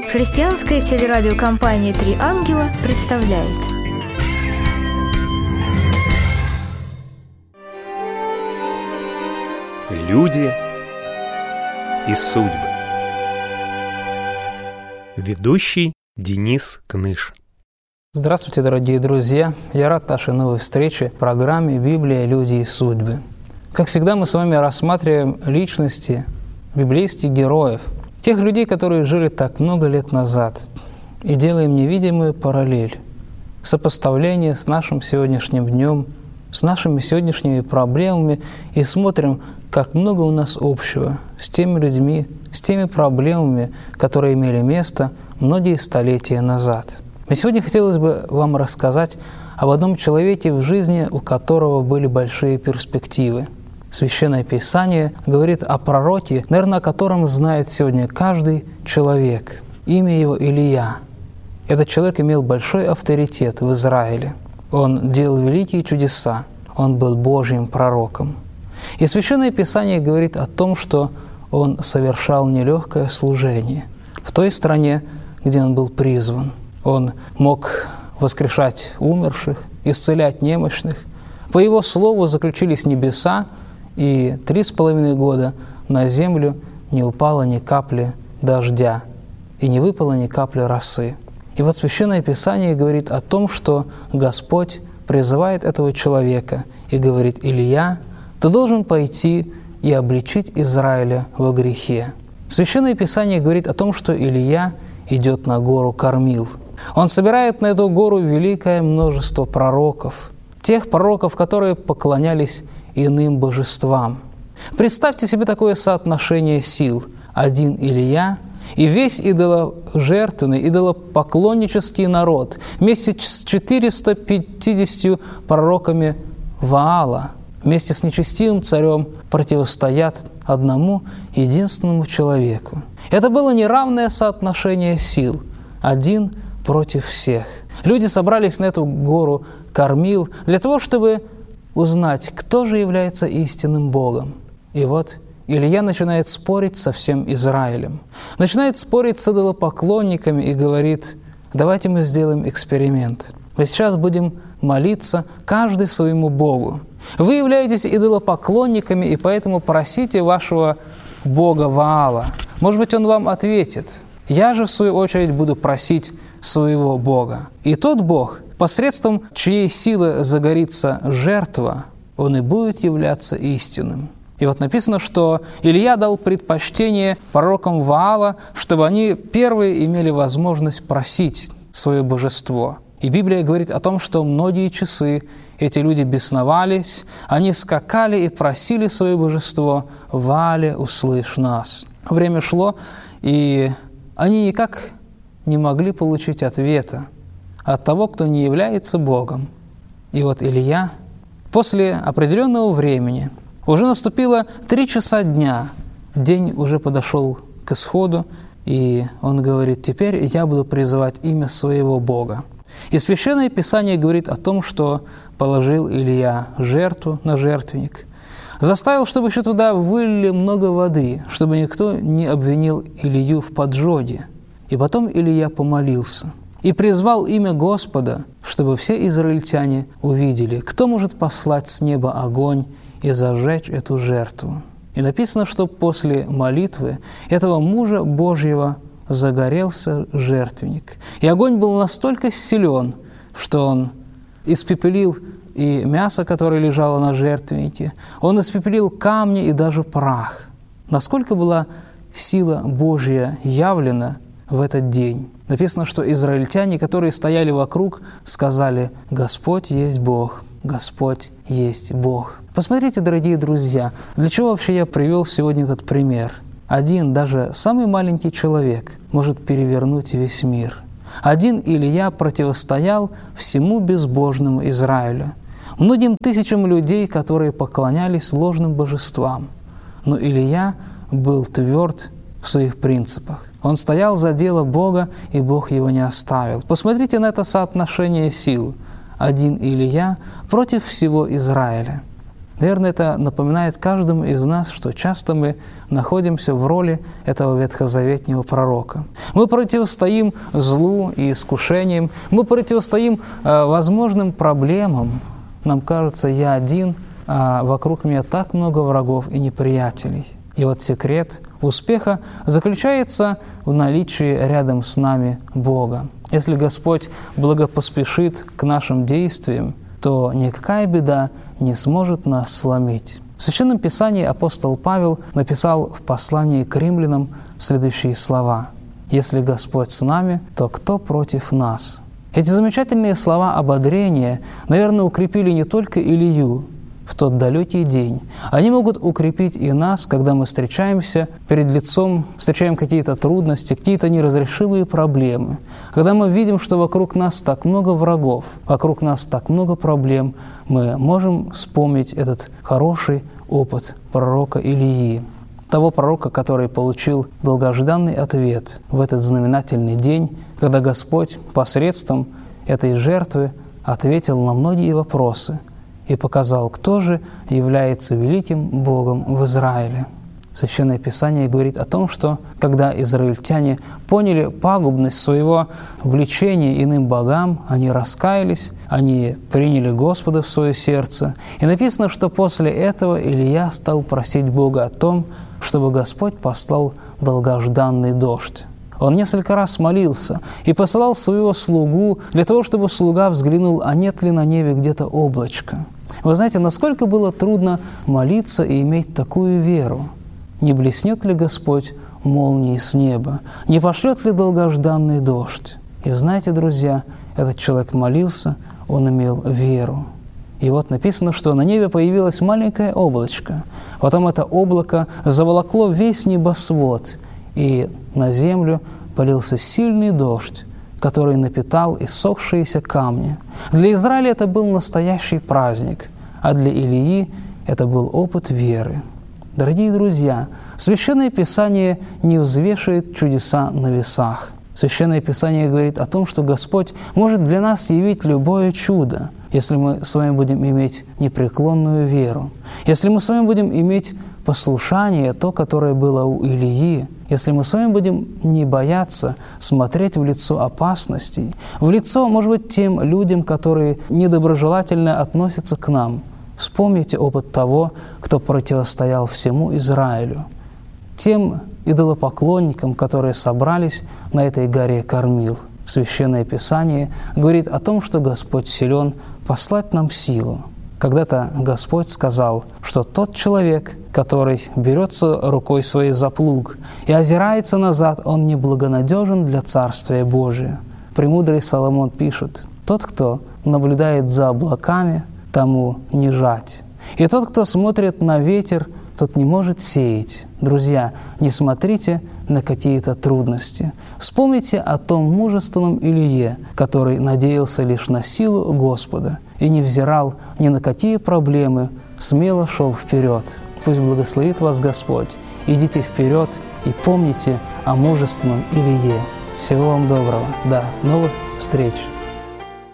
Христианская телерадиокомпания «Три ангела» представляет. Люди и судьбы. Ведущий Денис Кныш. Здравствуйте, дорогие друзья! Я рад нашей новой встрече в программе «Библия. Люди и судьбы». Как всегда, мы с вами рассматриваем личности библейских героев, тех людей, которые жили так много лет назад, и делаем невидимую параллель, сопоставление с нашим сегодняшним днем, с нашими сегодняшними проблемами, и смотрим, как много у нас общего с теми людьми, с теми проблемами, которые имели место многие столетия назад. И сегодня хотелось бы вам рассказать об одном человеке, в жизни у которого были большие перспективы. Священное Писание говорит о пророке, наверное, о котором знает сегодня каждый человек. Имя его Илия. Этот человек имел большой авторитет в Израиле. Он делал великие чудеса. Он был Божьим пророком. И Священное Писание говорит о том, что он совершал нелегкое служение в той стране, где он был призван. Он мог воскрешать умерших, исцелять немощных. По его слову заключились небеса, и 3,5 года на землю не упало ни капли дождя, и не выпало ни капли росы. И вот Священное Писание говорит о том, что Господь призывает этого человека и говорит: «Илия, ты должен пойти и обличить Израиля во грехе». Священное Писание говорит о том, что Илия идет на гору Кармил. Он собирает на эту гору великое множество пророков, тех пророков, которые поклонялись иным божествам. Представьте себе такое соотношение сил. Один Илия и весь идоложертвенный, идолопоклоннический народ вместе с 450 пророками Ваала, вместе с нечестивым царем противостоят одному единственному человеку. Это было неравное соотношение сил. Один против всех. Люди собрались на эту гору Кармил для того, чтобы узнать, кто же является истинным Богом. И вот Илия начинает спорить со всем Израилем. Начинает спорить с идолопоклонниками и говорит: давайте мы сделаем эксперимент. Мы сейчас будем молиться каждый своему Богу. Вы являетесь идолопоклонниками, и поэтому просите вашего Бога Ваала. Может быть, он вам ответит. Я же, в свою очередь, буду просить своего Бога. И тот Бог, посредством чьей силы загорится жертва, он и будет являться истинным. И вот написано, что Илия дал предпочтение пророкам Ваала, чтобы они первые имели возможность просить свое божество. И Библия говорит о том, что многие часы эти люди бесновались, они скакали и просили свое божество: «Ваале, услышь нас». Время шло, и они никак не могли получить ответа от того, кто не является Богом. И вот Илия после определенного времени, уже наступило 3 часа дня, день уже подошел к исходу, и он говорит: теперь я буду призывать имя своего Бога. И Священное Писание говорит о том, что положил Илия жертву на жертвенник, заставил, чтобы еще туда вылили много воды, чтобы никто не обвинил Илию в поджоге. И потом Илия помолился и призвал имя Господа, чтобы все израильтяне увидели, кто может послать с неба огонь и зажечь эту жертву. И написано, что после молитвы этого мужа Божьего загорелся жертвенник. И огонь был настолько силен, что он испепелил и мясо, которое лежало на жертвеннике, он испепелил камни и даже прах. Насколько была сила Божья явлена в этот день. Написано, что израильтяне, которые стояли вокруг, сказали: «Господь есть Бог, Господь есть Бог». Посмотрите, дорогие друзья, для чего вообще я привел сегодня этот пример. Один, даже самый маленький человек может перевернуть весь мир. Один Илия противостоял всему безбожному Израилю, многим тысячам людей, которые поклонялись ложным божествам. Но Илия был тверд в своих принципах. Он стоял за дело Бога, и Бог его не оставил. Посмотрите на это соотношение сил. Один Илия против всего Израиля. Наверное, это напоминает каждому из нас, что часто мы находимся в роли этого ветхозаветнего пророка. Мы противостоим злу и искушениям, мы противостоим возможным проблемам. Нам кажется, я один, а вокруг меня так много врагов и неприятелей. И вот секрет успеха заключается в наличии рядом с нами Бога. Если Господь благопоспешит к нашим действиям, то никакая беда не сможет нас сломить. В Священном Писании апостол Павел написал в послании к римлянам следующие слова: «Если Господь с нами, то кто против нас?» Эти замечательные слова ободрения, наверное, укрепили не только Илью в тот далекий день. Они могут укрепить и нас, когда мы встречаем какие-то трудности, какие-то неразрешимые проблемы. Когда мы видим, что вокруг нас так много врагов, вокруг нас так много проблем, мы можем вспомнить этот хороший опыт пророка Илии, того пророка, который получил долгожданный ответ в этот знаменательный день, когда Господь посредством этой жертвы ответил на многие вопросы и показал, кто же является великим Богом в Израиле. Священное Писание говорит о том, что когда израильтяне поняли пагубность своего влечения иным богам, они раскаялись, они приняли Господа в свое сердце. И написано, что после этого Илия стал просить Бога о том, чтобы Господь послал долгожданный дождь. Он несколько раз молился и посылал своего слугу для того, чтобы слуга взглянул, а нет ли на небе где-то облачко. Вы знаете, насколько было трудно молиться и иметь такую веру. Не блеснет ли Господь молнией с неба? Не пошлет ли долгожданный дождь? И вы знаете, друзья, этот человек молился, он имел веру. И вот написано, что на небе появилось маленькое облачко. Потом это облако заволокло весь небосвод, и на землю полился сильный дождь, который напитал иссохшиеся камни. Для Израиля это был настоящий праздник, а для Илии это был опыт веры. Дорогие друзья, Священное Писание не взвешивает чудеса на весах. Священное Писание говорит о том, что Господь может для нас явить любое чудо, если мы с вами будем иметь непреклонную веру, если мы с вами будем иметь послушание, то, которое было у Илии, если мы с вами будем не бояться смотреть в лицо опасностей, в лицо, может быть, тем людям, которые недоброжелательно относятся к нам. Вспомните опыт того, кто противостоял всему Израилю, тем идолопоклонникам, которые собрались на этой горе Кормил. Священное Писание говорит о том, что Господь силен послать нам силу. Когда-то Господь сказал, что тот человек, который берется рукой своей за плуг и озирается назад, он неблагонадежен для Царствия Божия. Премудрый Соломон пишет: «Тот, кто наблюдает за облаками, тому не жать. И тот, кто смотрит на ветер, тот не может сеять». Друзья, не смотрите на какие-то трудности. Вспомните о том мужественном Илие, который надеялся лишь на силу Господа и не взирал ни на какие проблемы, смело шел вперед. Пусть благословит вас Господь. Идите вперед и помните о мужественном Илие. Всего вам доброго. До новых встреч!